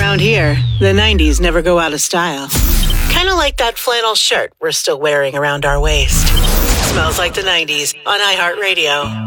Around here, the 90s never go out of style. Kind of like that flannel shirt we're still wearing around our waist. Smells like the 90s on iHeartRadio.